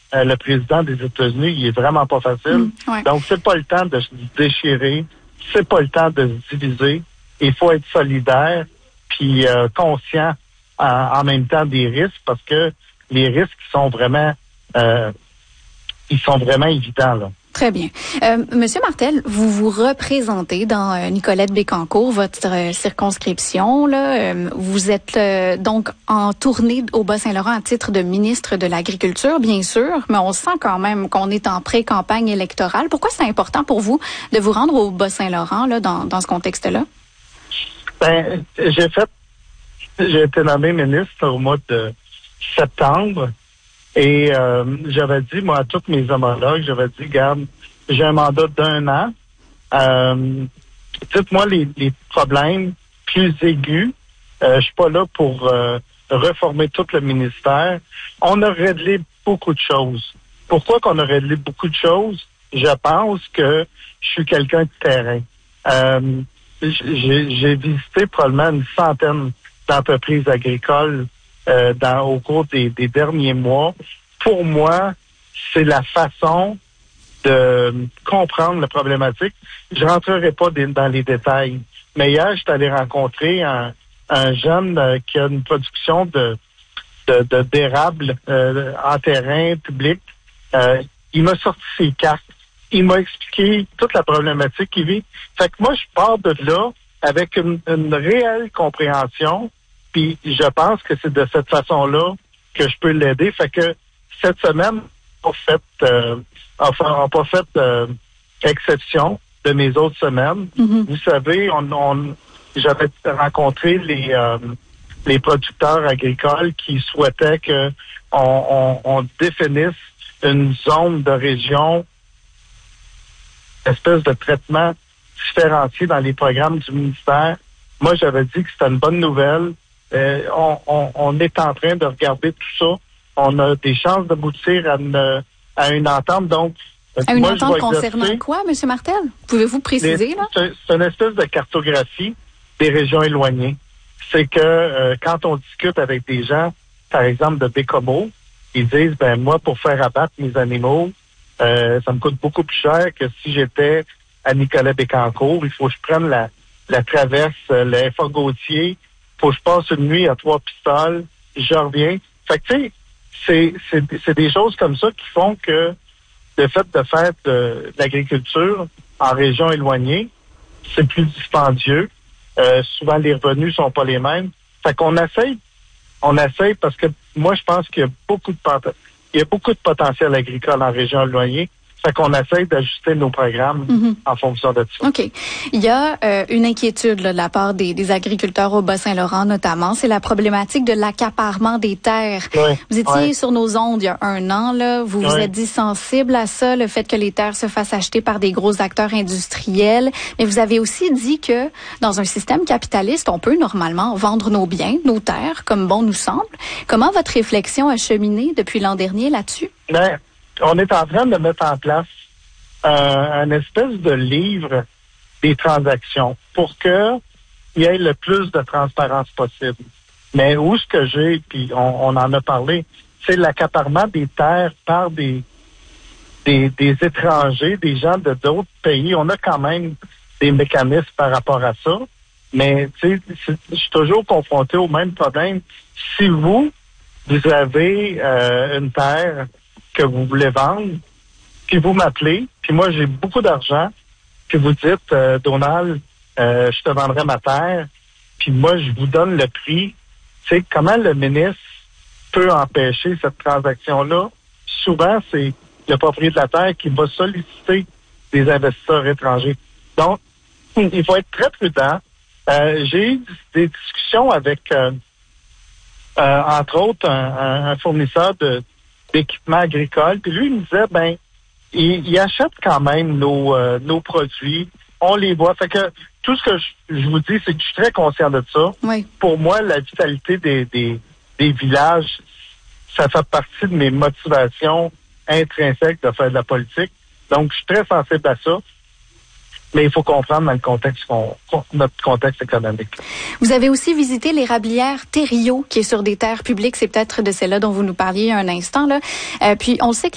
le président des États-Unis, il est vraiment pas facile. Ouais. Donc, c'est pas le temps de se déchirer, c'est pas le temps de se diviser. Il faut être solidaire puis conscient en même temps des risques, parce que les risques sont vraiment évidents, là. Très bien. Monsieur Martel, vous vous représentez dans Nicolette Bécancour, votre circonscription. Là, vous êtes donc en tournée au Bas-Saint-Laurent à titre de ministre de l'Agriculture, bien sûr, mais on sent quand même qu'on est en pré-campagne électorale. Pourquoi c'est important pour vous de vous rendre au Bas-Saint-Laurent là, dans ce contexte-là? Ben, j'ai été nommé ministre au mois de septembre. Et j'avais dit, moi, à tous mes homologues, j'avais dit, regarde, j'ai un mandat d'1 an. Dites-moi les problèmes plus aigus. Je suis pas là pour reformer tout le ministère. On a réglé beaucoup de choses. Pourquoi qu'on a réglé beaucoup de choses? Je pense que je suis quelqu'un de terrain. J'ai visité probablement une centaine d'entreprises agricoles au cours des derniers mois. Pour moi, c'est la façon de comprendre la problématique. Je rentrerai pas dans les détails. Mais hier, j'étais allé rencontrer un jeune qui a une production d'érable en terrain public. Il m'a sorti ses cartes. Il m'a expliqué toute la problématique qu'il vit. Fait que moi, je pars de là avec une réelle compréhension. Puis je pense que c'est de cette façon-là que je peux l'aider. Fait que cette semaine, on n'a pas fait exception de mes autres semaines. Mm-hmm. Vous savez, j'avais rencontré les producteurs agricoles qui souhaitaient que on définisse une zone de région, espèce de traitement différencié dans les programmes du ministère. Moi, j'avais dit que c'était une bonne nouvelle. On est en train de regarder tout ça. On a des chances d'aboutir à une entente. Donc, à une entente concernant quoi, M. Martel? Pouvez-vous préciser, là? C'est une espèce de cartographie des régions éloignées. C'est que quand on discute avec des gens, par exemple, de Bécomo, ils disent, ben moi, pour faire abattre mes animaux, ça me coûte beaucoup plus cher que si j'étais à Nicolet-Bécancour. Il faut que je prenne la traverse, le FA Gautier. Il faut que je passe une nuit à 3 pistoles. Je reviens. Fait que, tu sais, c'est des choses comme ça qui font que le fait de faire de l'agriculture en région éloignée, c'est plus dispendieux. Souvent, les revenus sont pas les mêmes. Fait qu'on essaye parce que moi, je pense qu'il y a beaucoup de potentiel agricole en région éloignée. Fait qu'on essaye d'ajuster nos programmes en fonction de ça. OK. Il y a une inquiétude là, de la part des agriculteurs au Bas-Saint-Laurent notamment. C'est la problématique de l'accaparement des terres. Oui, vous étiez sur nos ondes il y a 1 an. Là. Vous vous êtes dit sensible à ça, le fait que les terres se fassent acheter par des gros acteurs industriels. Mais vous avez aussi dit que dans un système capitaliste, on peut normalement vendre nos biens, nos terres, comme bon nous semble. Comment votre réflexion a cheminé depuis l'an dernier là-dessus? Ben, on est en train de mettre en place un espèce de livre des transactions pour que il y ait le plus de transparence possible. Mais où ce que j'ai, puis on en a parlé, c'est l'accaparement des terres par des étrangers, des gens de d'autres pays. On a quand même des mécanismes par rapport à ça. Mais tu sais, je suis toujours confronté au même problème. Si vous avez une terre que vous voulez vendre, puis vous m'appelez, puis moi j'ai beaucoup d'argent, puis vous dites, Donald, je te vendrai ma terre, puis moi je vous donne le prix. Tu sais, comment le ministre peut empêcher cette transaction-là? Souvent, c'est le propriétaire de la terre qui va solliciter des investisseurs étrangers. Donc, il faut être très prudent. J'ai eu des discussions avec, entre autres, un fournisseur d'équipements agricoles. Puis lui, il me disait, ben, il achète quand même nos produits. On les voit. Fait que tout ce que je vous dis, c'est que je suis très conscient de ça. Oui. Pour moi, la vitalité des villages, ça fait partie de mes motivations intrinsèques de faire de la politique. Donc, je suis très sensible à ça. Mais il faut comprendre dans le contexte notre contexte économique. Vous avez aussi visité l'érablière Thériault, qui est sur des terres publiques. C'est peut-être de celle-là dont vous nous parliez il y a un instant, là. Puis on sait que